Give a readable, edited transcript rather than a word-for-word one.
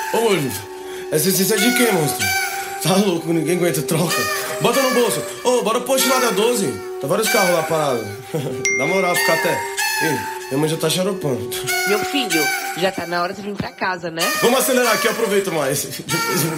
Ô, olho, essa essência é de quem, monstro? Tá louco, ninguém aguenta, troca. Bota no bolso. Ô, bora pro posto lá da 12. Tá vários carros lá parados. Na moral, fica até... Ei, minha mãe já tá xaropando. Meu filho, já tá na hora de vir pra casa, né? Vamos acelerar aqui, eu aproveito mais. Depois eu